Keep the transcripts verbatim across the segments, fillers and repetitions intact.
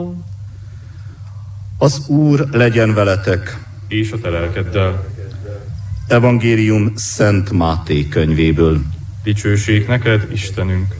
Az Úr legyen veletek. És a te lelkeddel. Evangélium Szent Máté könyvéből. Dicsőség neked, Istenünk.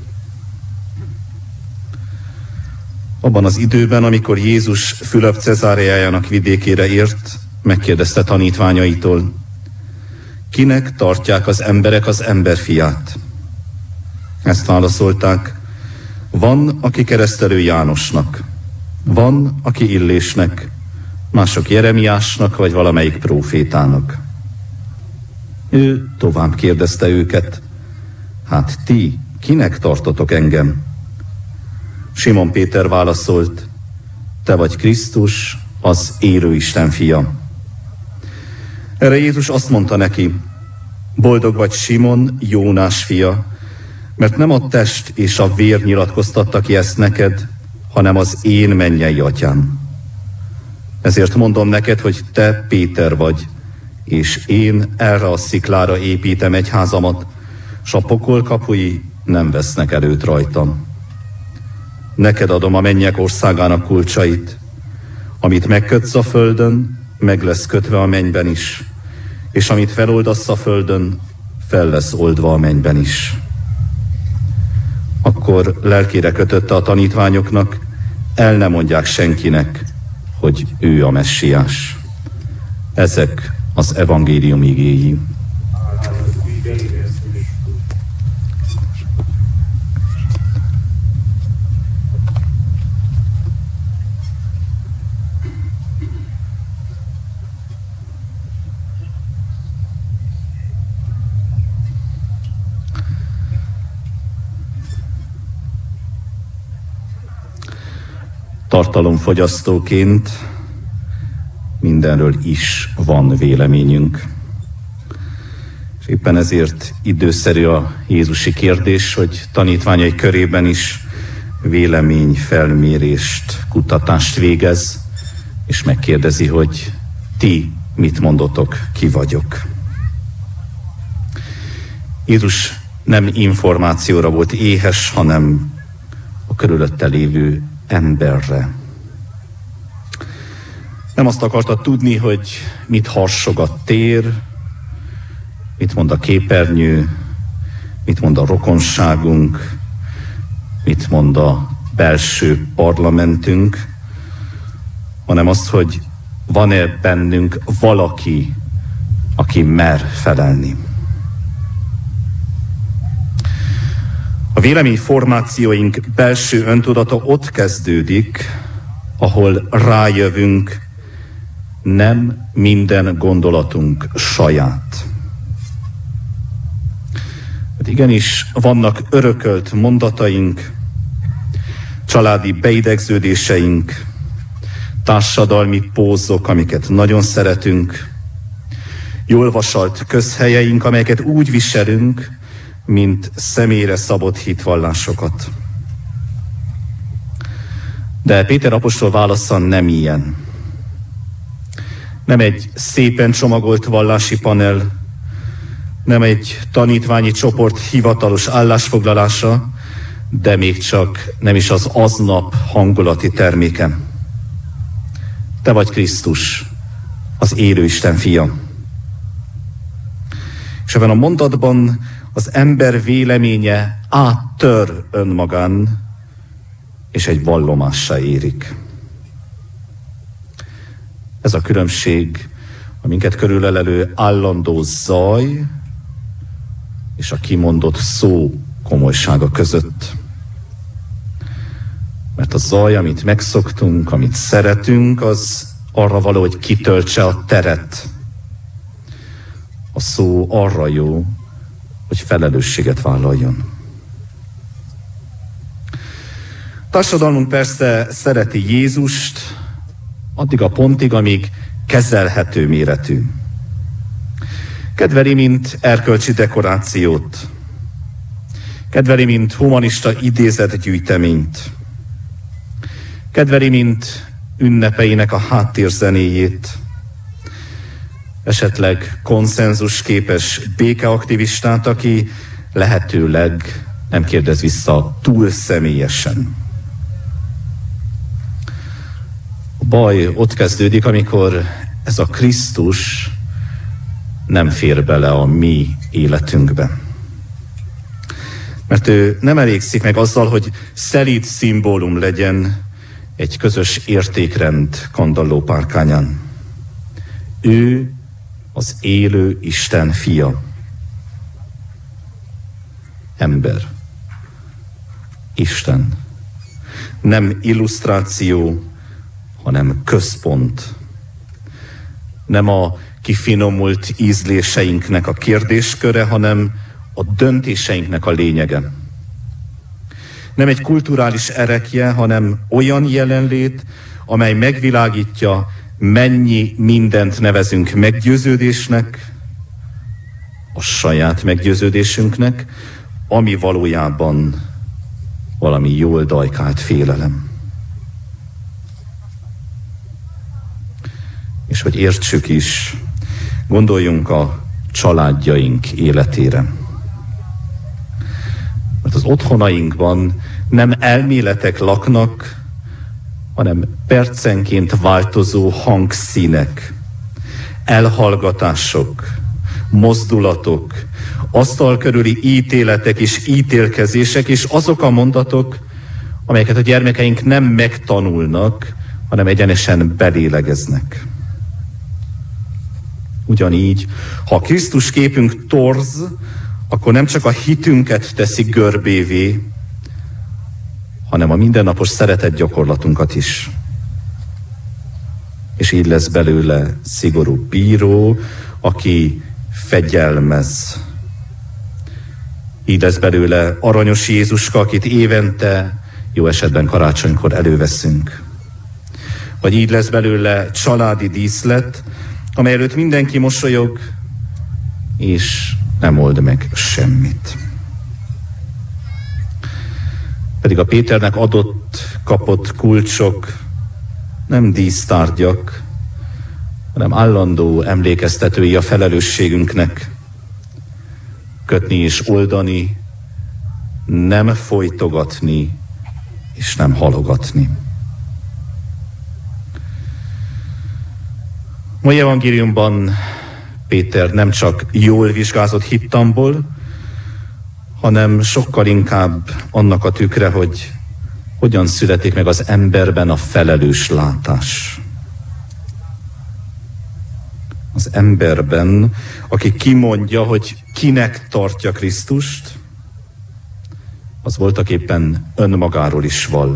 Abban az időben, amikor Jézus Fülöp Cezáreájának vidékére ért, megkérdezte tanítványaitól: kinek tartják az emberek az emberfiát? Ezt válaszolták: van, aki keresztelő Jánosnak, van, aki Illésnek, mások Jeremiásnak vagy valamelyik prófétának. Ő tovább kérdezte őket: hát ti kinek tartotok engem? Simon Péter válaszolt: te vagy Krisztus, az élő Isten fia. Erre Jézus azt mondta neki: boldog vagy Simon, Jónás fia, mert nem a test és a vér nyilatkoztatta ki ezt neked, hanem az én mennyei atyám. Ezért mondom neked, hogy te Péter vagy, és én erre a sziklára építem egyházamat, s a pokol kapui nem vesznek erőt rajtam. Neked adom a mennyek országának kulcsait. Amit megkötsz a földön, meg lesz kötve a mennyben is, és amit feloldasz a földön, fel lesz oldva a mennyben is. Akkor lelkére kötötte a tanítványoknak: el ne mondják senkinek, hogy ő a messiás. Ezek az evangélium igéi. Tartalomfogyasztóként mindenről is van véleményünk. És éppen ezért időszerű a jézusi kérdés, hogy tanítványai körében is véleményfelmérést, kutatást végez, és megkérdezi, hogy ti mit mondotok, ki vagyok. Jézus nem információra volt éhes, hanem a körülötte lévő emberre. Nem azt akarta tudni, hogy mit harsog a tér, mit mond a képernyő, mit mond a rokonságunk, mit mond a belső parlamentünk, hanem azt, hogy van-e bennünk valaki, aki mer felelni. A véleményformációink belső öntudata ott kezdődik, ahol rájövünk, nem minden gondolatunk saját. Hát igenis, vannak örökölt mondataink, családi beidegződéseink, társadalmi pózok, amiket nagyon szeretünk, jól vasalt közhelyeink, amelyeket úgy viselünk, mint személyre szabott hitvallásokat. De Péter apostol válasza nem ilyen. Nem egy szépen csomagolt vallási panel, nem egy tanítványi csoport hivatalos állásfoglalása, de még csak nem is az aznap hangulati terméke. Te vagy Krisztus, az élő Isten fia. És ebben a mondatban az ember véleménye áttör önmagán, és egy vallomássá érik. Ez a különbség a minket körülölelő állandó zaj és a kimondott szó komolysága között. Mert a zaj, amit megszoktunk, amit szeretünk, az arra való, hogy kitöltse a teret. A szó arra jó, hogy felelősséget vállaljon. Társadalmunk persze szereti Jézust, addig a pontig, amíg kezelhető méretű. Kedveli, mint erkölcsi dekorációt. Kedveli, mint humanista idézetgyűjteményt. Kedveli, mint ünnepeinek a háttérzenéjét. Esetleg konszenzusképes békeaktivistát, aki lehetőleg nem kérdez vissza túl személyesen. baj ott kezdődik, amikor ez a Krisztus nem fér bele a mi életünkbe. Mert ő nem elégszik meg azzal, hogy szelíd szimbólum legyen egy közös értékrend kandalló párkányán. Ő az élő Isten fia. Ember. Isten. Nem illusztráció, hanem központ. Nem a kifinomult ízléseinknek a kérdésköre, hanem a döntéseinknek a lényege. Nem egy kulturális erekje, hanem olyan jelenlét, amely megvilágítja, mennyi mindent nevezünk meggyőződésnek, a saját meggyőződésünknek, ami valójában valami jól dajkált félelem. És hogy értsük is, gondoljunk a családjaink életére. Mert az otthonainkban nem elméletek laknak, hanem percenként változó hangszínek, elhallgatások, mozdulatok, asztal körüli ítéletek és ítélkezések, és azok a mondatok, amelyeket a gyermekeink nem megtanulnak, hanem egyenesen belélegeznek. Ugyanígy, ha a Krisztus képünk torz, akkor nem csak a hitünket teszi görbévé, hanem a mindennapos szeretet gyakorlatunkat is. És így lesz belőle szigorú bíró, aki fegyelmez. Így lesz belőle aranyos Jézuska, akit évente, jó esetben karácsonykor előveszünk. Vagy így lesz belőle családi díszlet, amely előtt mindenki mosolyog, és nem old meg semmit. Pedig a Péternek adott, kapott kulcsok nem dísztárgyak, hanem állandó emlékeztetői a felelősségünknek. Kötni és oldani, nem folytogatni és nem halogatni. Mai evangéliumban Péter nem csak jól vizsgázott hittamból, hanem sokkal inkább annak a tükre, hogy hogyan születik meg az emberben a felelős látás. Az emberben, aki kimondja, hogy kinek tartja Krisztust, az voltaképpen önmagáról is vall.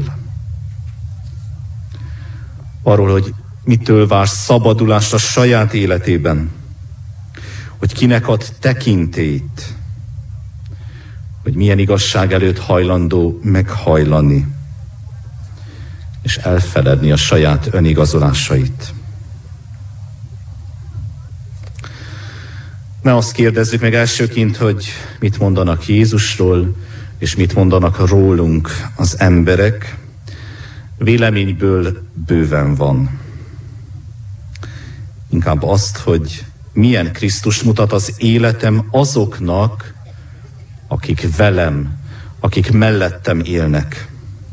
Arról, hogy mitől vár szabadulást a saját életében, hogy kinek ad tekintélyt, hogy milyen igazság előtt hajlandó meghajlani, és elfeledni a saját önigazolásait. Ne azt kérdezzük meg elsőként, hogy mit mondanak Jézusról, és mit mondanak rólunk az emberek. Véleményből bőven van. Inkább azt, hogy milyen Krisztust mutat az életem azoknak, akik velem, akik mellettem élnek.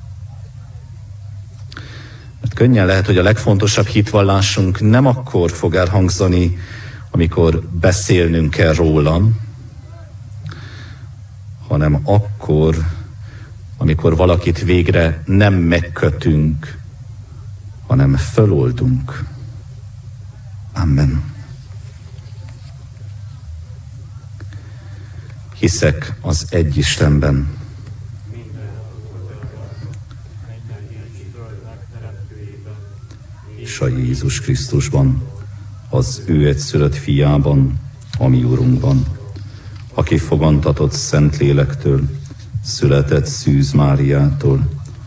Mert könnyen lehet, hogy a legfontosabb hitvallásunk nem akkor fog elhangzani, amikor beszélnünk kell rólam, hanem akkor, amikor valakit végre nem megkötünk, hanem föloldunk. Amen. Hiszek az egy Istenben. És a Jézus Krisztusban, az ő egyszülött fiában, a mi Urunkban, aki fogantatott Szentlélektől, született Szűz Máriától,